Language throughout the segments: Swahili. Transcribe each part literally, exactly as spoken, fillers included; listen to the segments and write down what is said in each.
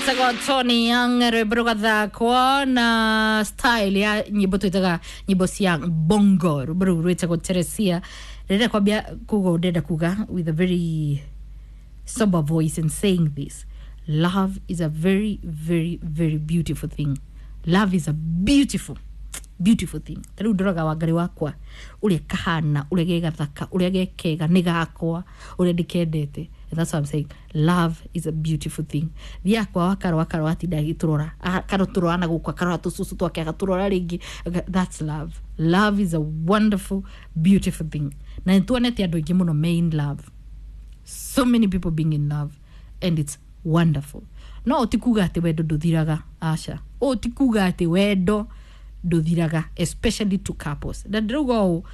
Itago Tony Young rwimbo thakwo na style ya nyimbo twitaga nyimbo cia bongo rwimbo rwitagwo Teresia renda kwambia kugo ndenda kuga with a very sober voice and saying this. Love is a very very very beautiful thing. Love is a beautiful beautiful thing. Tariu ndoraga wangari wakwa uri kahana uri gegathaka uri gekega nigakwa uri ndikendete. And that's what I'm saying. Love is a beautiful thing. Thia kwa wakaro wakaro atinda giturora akaro turana gukwa karo tususu twake agaturora ringi. That's love. Love is a wonderful beautiful thing. Na ntuonete andu ingi muno me in love. So many people being in love and it's wonderful. No tikuga ati wendo nduthiraga asha. O tikuga ati wendo nduthiraga, especially to couples. Na ndirugo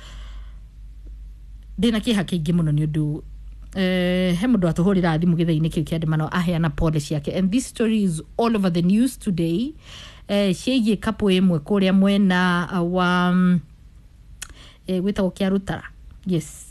ndina kiha kingi muno ni undu eh he mundu atuhurira thimu githaini kiu kiande mano aheana policy yake, and this story is all over the news today. Eh ciege couple imwe kuria mwena wa eh witagwo kia Rutara. Yes,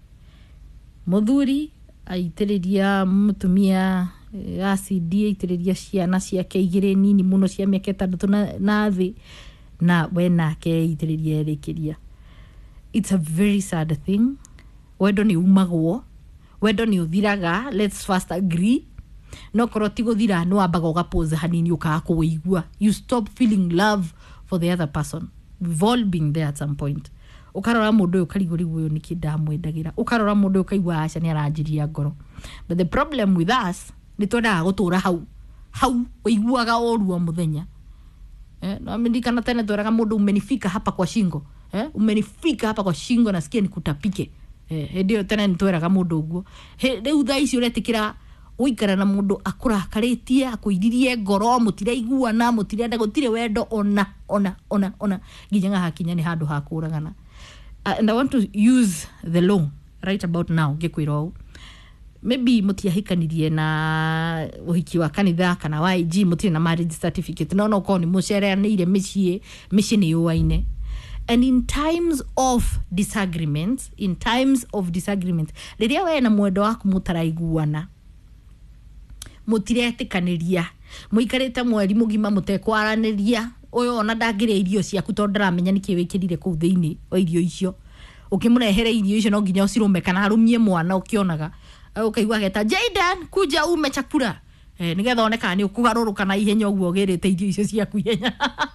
muthuri aitiriria mutumia acid aitiriria ciana ciake igire nini muno cia miaka itandatu na na thi na wena ke aitiriria rikiria. It's a very sad thing. Wendo ni umagwo, wendo ni uthiraga. Let's first agree. No koroti guthira no ambaga ugapose hanini ukakuigua. You stop feeling love for the other person. We've all been there at some point. Ukarora mundu ukariguri guyo nikindamwendagira, ukarora mundu ukaigua acha ni aranjiria ngoro. But the problem with us ni twenda gutura hau hau uiguaga oru muthenya. Eh, no amendikana tena tweraga mundu umenifika hapa kwa shingo. Eh, umenifika hapa kwa shingo nasikia nikutapike. Eh, ndio tena nitweraga mundu uguo. He riu thaa ici uretikira uikara na mundu akurakaritie akuiririe ngoro mutiraiguana mutirenda gutire wendo ona ona ona ona nginya hakinya ni handu hakuragana. Uh, and I want to use the law right about now gikwiro maybe mutiahikanirie na uhiki wa kanitha kana wa I G mutire na marriage certificate no no ko ni mucereanire micie micie ni yuaine. And in times of disagreements, in times of disagreements, riria we na mwendo waku mutaraiguana, mutiretikaniria, muikarite mweri mugima mutekwaraniria, uyo ona ndangire irio ciaku to ndaramenya niki wikirire ku thiini o irio icio. Ukimurehere irio icio no nginya ucirume kana arumie mwana ukionaga. Ukaigwa geta Jayden kuja ume chakura. Eh nigetha oneka ni ukugaruruka na ihenya uguo girite irio icio ciaku ihenya.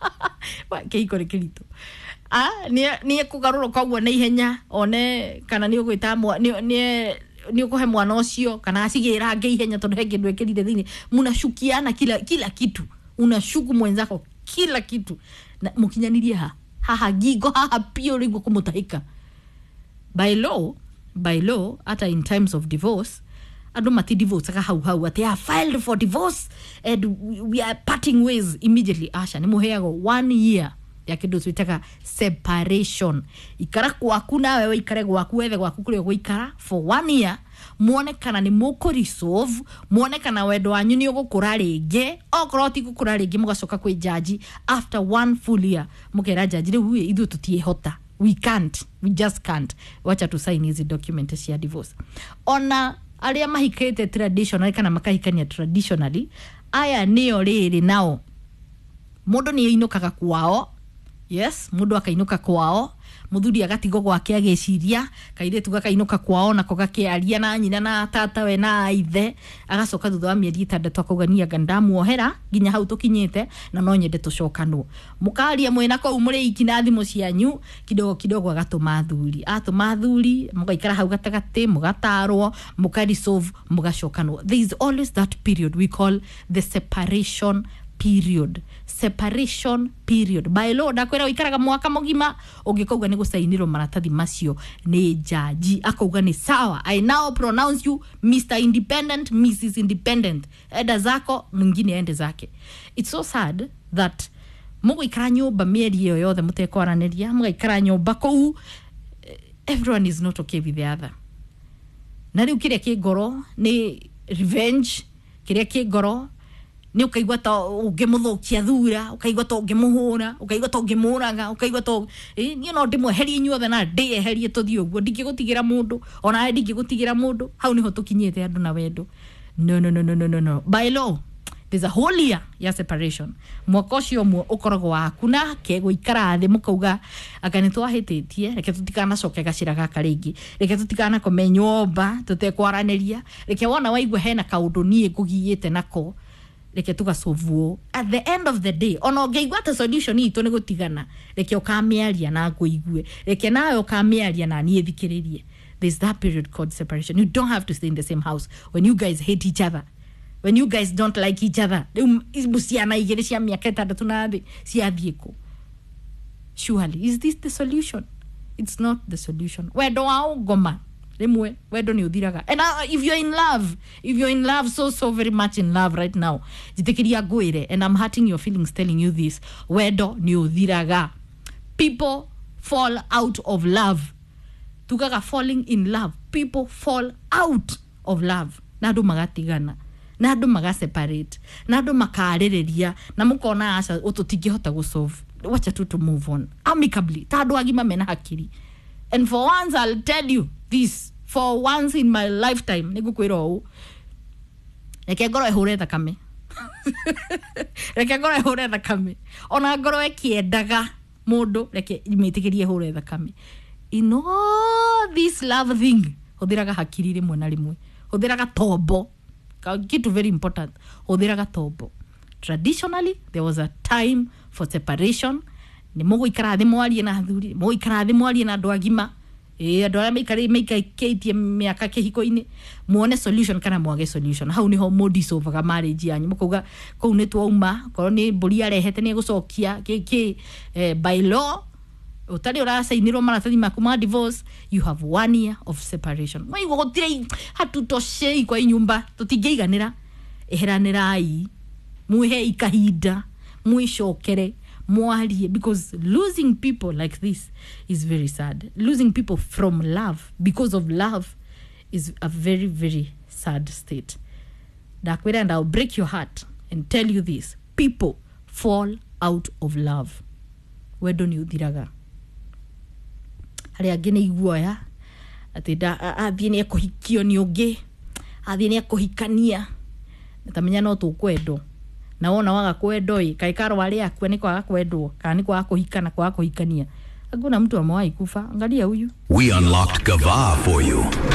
Wa keiko rikirito. Ah ni ni kugaruruka uguo na ihenya one kana ni ugwita ni ni ni ukuhe mwana ucio kana acigira nge ihenya tondu he kindu ekirire thiini. Munashukiana kila kila kitu. Unashuku mwenzako kila kitu. Na mukinyanirie ha haha gigo haha pio rigo kumutahika. By law, by law, ata in times of divorce, ado mati divorce aka hau hau ati are filed for divorce and we are parting ways immediately. Asha ni muheago one year ya kindu twitaka separation. Ikara kwaku na wewe ikare gwaku wethe gwaku kuri guikara for one year, muone kana ni muko resolve, muone kana wendo wanyu ni ugukura ringi, okoro ti gukura ringi mugacoka kwi judge after one full year. Mukera judge riu ithu tutiehota. We can't, we just can't. Wacha tu sign hizi document cia divorce. Ona aria mahikete traditional kana makahikania traditionally, aya nio riri nao mundu ni inukaga kwao. Yes, mundu akainuka kwao, muthuri agatigo gwake ageciria, kairitu gakainuka kwao na kogakiaria na nyina na tata we na ithe, agacoka thutha wa mieri itandatu akugania gandamu ohera ginya hau tukinyite na no nyende tucokanwo. Mukaria mwena ko umure ikina thimu cianyu kidogo kidogo agatuma thuri. Atuma thuri mugaikara hau gatagate mugatarwo mukarisolve mugacokanwo. There is always that period we call the separation period. Separation period. By law ndakwira wikaraga mwaka mugima ungikauga ni gusainirwo maratathi macio ni jaji akauga ni sawa, I now pronounce you Mister Independent, Missus Independent, enda zako mwingine ende zake. It's so sad that mugo ikara nyumba mieri iyo yothe mutekwaraniria, mugo ikara nyumba kou, everyone is not okay with the other. Na riu kire kigoro ni revenge, kire kigoro ni ukaigwa ta ungimuthukia thura, ukaigwa ta ungimuhura, ukaigwa ta ungimuraga, ukaigwa ta eh ni no ndimweherie inyuothe na ndieherie tuthio guo ndingigutigira mundu ona ndingigutigira mundu. Hau niho tukinyite andu na wendo. No no no no no no no. By law there's a whole year ya separation mwaka ucio mwe ukoragwo waku nake guikara thi mukauga akani twahititie reke tutikana coke gacira gaka ringi reke tutikana kome nyomba tutekwaraniria reke wona waigwe hena kaundu nie ngugiyite nako reke tugacovuo at the end of the day ono ngeigwa ta solution itu ni gutigana reke ukamiaria na nguigue reke nayo ukamiaria na nie thikiririe. There's that period called separation. You don't have to stay in the same house when you guys hate each other. When you guys don't like each other. Surely, is this the solution? It's not the solution. Where do I goma? Where do you diraga? And uh, if you're in love, if you're in love, so, so very much in love right now, and I'm hurting your feelings telling you this, where do you diraga? People fall out of love. Tugaga falling in love. People fall out of love. Nado magatigana. Nado maga separate. Nado makarereria. Na mukona asa ototigihota go solve. Wacha tu to move on. Amicably. Tado agima mena hakiri. And for once I'll tell you this. For once in my lifetime. Nego kwiro. Reke goro ehore thakame. Reke goro ehore thakame. Ona goro ekiendaga mundu reke imetikirie ehore thakame. In all this love thing, hodiraga hakiri rimwe na rimwe. Hodiraga tobo. Kitu very important. Hodiraga tobo. Traditionally, there was a time for separation. Ni mogo ikara thimu alie na thuri, mogo ikara thimu alie na andu agima. Eh, andu aria maikare maikaitie miaka kihiko-ini. Muone solution kana mwage solution. Hau niho mudisolvaga marriage yanyu. Mukuga kou ni twauma, korwo ni mburi arehete ni gucokia ki eh, by law. Utari ora sainirwo maratathi maku ma divorce, you have one year of separation. Mwe gotire hatutoshe kwa nyumba tutingeiganira eheranirai muhe ikahinda mwishokere mwarie, because losing people like this is very sad. Losing people from love because of love is a very very sad state. Dakwira, and I'll break your heart and tell you this: people fall out of love. Where don't you diraga? Hari agene iguoya ati da athie ni akuhikio ni ungi athie ni akuhikania tamenya no tukwendo na wona waga kwendo i kai karo wale akwe ni kwa kwendo kana ni kwa kuhikana kwa kuhikania hakuna mtu amewahi kufa. Angalia huyu. We unlocked Gava for you.